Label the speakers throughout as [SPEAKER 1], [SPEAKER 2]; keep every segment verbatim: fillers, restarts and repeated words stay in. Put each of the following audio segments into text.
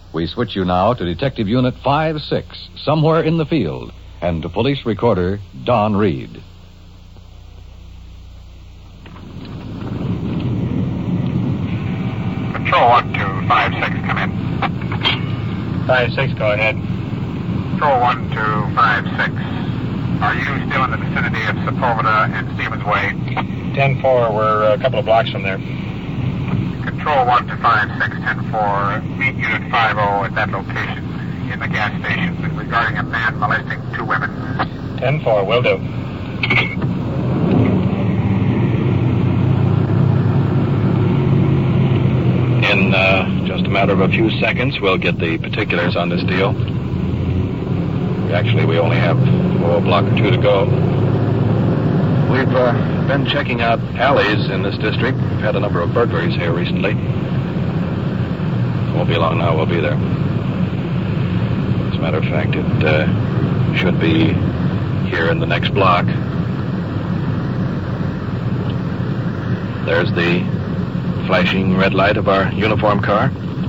[SPEAKER 1] We switch you now to Detective Unit five six, somewhere in the field, and to police recorder Don Reed.
[SPEAKER 2] Control one two five six, come in.
[SPEAKER 3] five six, go ahead.
[SPEAKER 2] Control one two five six. Are you still in the vicinity of Sepulveda and Stevens Way?
[SPEAKER 3] ten four, we're a couple of blocks from there.
[SPEAKER 2] Control one two five six, ten four. Meet Unit five oh at that location in the gas station regarding a man molesting two women.
[SPEAKER 3] ten four, will do.
[SPEAKER 4] In uh, just a matter of a few seconds, we'll get the particulars on this deal. Actually, we only have oh, a block or two to go. We've uh, been checking out alleys in this district. We've had a number of burglaries here recently. It won't be long now, we'll be there. As a matter of fact, it uh, should be here in the next block. There's the flashing red light of our uniform car.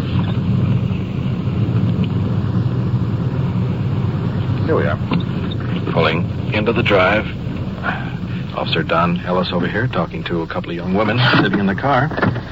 [SPEAKER 4] Here we are. Pulling into the drive. Officer Don Ellis over here talking to a couple of young women sitting in the car.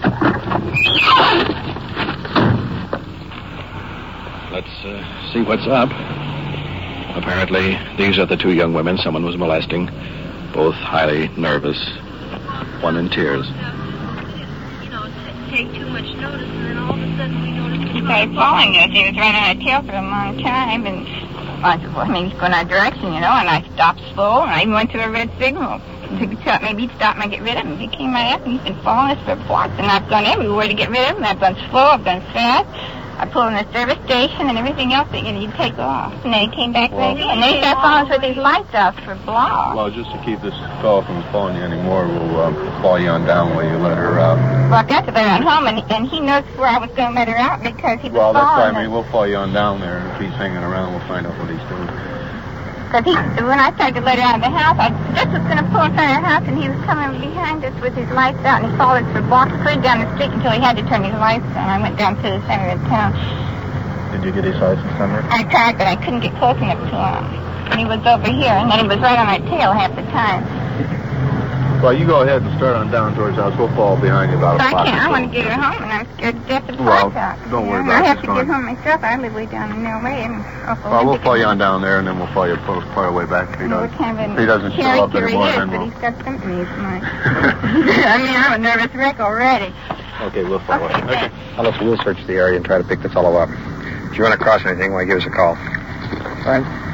[SPEAKER 4] Let's uh, see what's up. Apparently, these are the two young women someone was molesting. Both highly nervous. One in tears.
[SPEAKER 5] You know, take too much notice, and then all of a sudden we noticed...
[SPEAKER 6] He started following us. He was running on a tail for a long time, and... I mean, he's going our direction, you know, and I stopped slow, and I even went to a red signal. To tell, maybe he'd stop and I'd get rid of him. He came right up, and he's been following us for blocks, and I've gone everywhere to get rid of him. I've gone slow, I've gone fast. I pulled in the service station and everything else that you know, you'd take off. And then he came back well, right in, and then he started following us with his lights out for blocks.
[SPEAKER 7] Well, just to keep this fellow from following you anymore, we'll um, follow you on down while you let her out.
[SPEAKER 6] Well, I got to let her on home, and, and he knows where I was going to let her out because he was
[SPEAKER 7] well,
[SPEAKER 6] following
[SPEAKER 7] Well, that's why I
[SPEAKER 6] us.
[SPEAKER 7] mean, we'll follow you on down there, and if he's hanging around, we'll find out what he's doing.
[SPEAKER 6] Because he, when I started to let her out of the house, I just was going to pull in front of her house, and he was coming behind us with his lights out, and he followed us for blocks, cleared down the street until he had to turn his lights on. I went down to the center of town.
[SPEAKER 7] Did you get his license number?
[SPEAKER 6] I tried, but I couldn't get close enough to him. And he was over here, and then he was right on our tail half the time.
[SPEAKER 7] Well, you go ahead and start on down towards the house. We'll fall behind you about a
[SPEAKER 6] block. I can't. I
[SPEAKER 7] so.
[SPEAKER 6] want to get her home, and I'm scared to death of the
[SPEAKER 7] Well,
[SPEAKER 6] out.
[SPEAKER 7] don't worry
[SPEAKER 6] yeah,
[SPEAKER 7] about it.
[SPEAKER 6] I have to
[SPEAKER 7] going.
[SPEAKER 6] get home myself. I live way down in L A. And
[SPEAKER 7] well, we'll follow you on down there, and then we'll follow you part of the way back. If he,
[SPEAKER 6] well,
[SPEAKER 7] does.
[SPEAKER 6] Kind of
[SPEAKER 7] if he doesn't show up anymore,
[SPEAKER 6] is,
[SPEAKER 7] then
[SPEAKER 6] but
[SPEAKER 7] we'll...
[SPEAKER 6] he's got symptoms, Mike. I mean, I'm a nervous wreck already.
[SPEAKER 7] Okay, we'll follow
[SPEAKER 6] okay,
[SPEAKER 7] it.
[SPEAKER 6] Okay.
[SPEAKER 3] Alice, we'll search the area and try to pick the fellow up. If you run across anything, why, give us a call.
[SPEAKER 7] All right.